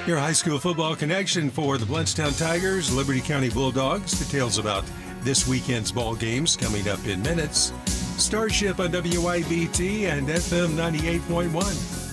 Your high school football connection for the Blountstown Tigers, Liberty County Bulldogs. Details about this weekend's ball games coming up in minutes. Starship on WIBT and FM 98.1.